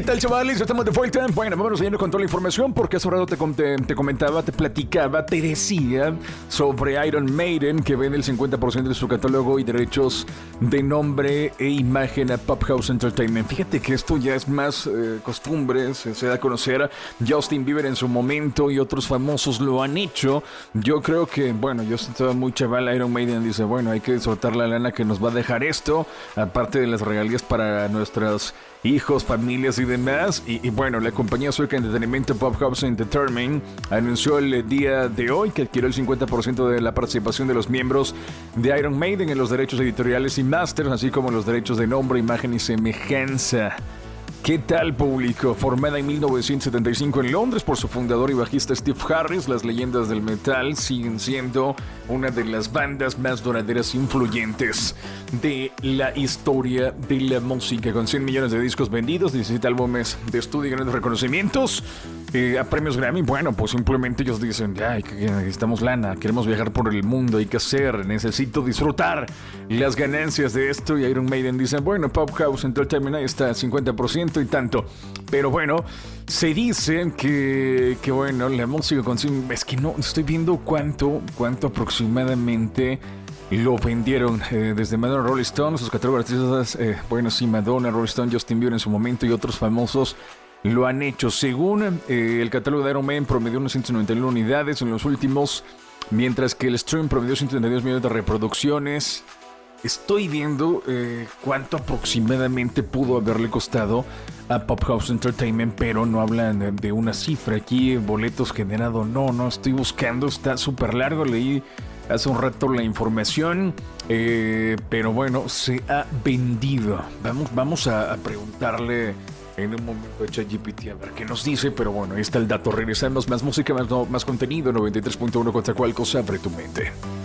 tal, chavales? Estamos de vuelta. Bueno, vamos yendo con toda la información porque hace un rato te comentaba, te platicaba, te decía sobre Iron Maiden, que vende el 50% de su catálogo y derechos de nombre e imagen a Pop House Entertainment. Fíjate que esto ya es más costumbre, se da a conocer. Justin Bieber en su momento y otros famosos lo han hecho. Yo creo que, bueno, yo estaba muy chaval. Iron Maiden dice, bueno, hay que soltar la lana que nos va a dejar esto, aparte de las regalías para nuestros hijos, familias y demás. Y bueno, la compañía sueca de entretenimiento Pop House Entertainment anunció el día de hoy que adquirió el 50% de la participación de los miembros de Iron Maiden en los derechos editoriales y masters, así como los derechos de nombre, imagen y semejanza. ¿Qué tal, público? Formada en 1975 en Londres por su fundador y bajista Steve Harris, las leyendas del metal siguen siendo una de las bandas más duraderas e influyentes de la historia de la música. Con 100 millones de discos vendidos, 17 álbumes de estudio y grandes reconocimientos a premios Grammy. Bueno, pues simplemente ellos dicen, ya, necesitamos lana, queremos viajar por el mundo, hay que hacer, necesito disfrutar las ganancias de esto. Y Iron Maiden dice, bueno, Pop House Entertainment ahí está, 50% y tanto. Pero bueno, se dice que bueno, la música consume, es que no estoy viendo cuánto aproximadamente lo vendieron desde Madonna, Rolling Stone, sus catálogos de artistas, bueno, sí, Madonna, Rolling Stone, Justin Bieber en su momento y otros famosos lo han hecho. Según el catálogo de Iron Maiden, promedió unas 191 unidades en los últimos, mientras que el stream promedió 132 millones de reproducciones. Estoy viendo cuánto aproximadamente pudo haberle costado a Pop House Entertainment, pero no hablan de una cifra. Aquí boletos generado, no estoy buscando, está súper largo, leí hace un rato la información, pero bueno, se ha vendido. Vamos a preguntarle en un momento a ChatGPT a ver qué nos dice, pero bueno, ahí está el dato. Regresamos, más música, más contenido, 93.1 contra cual cosa abre tu mente.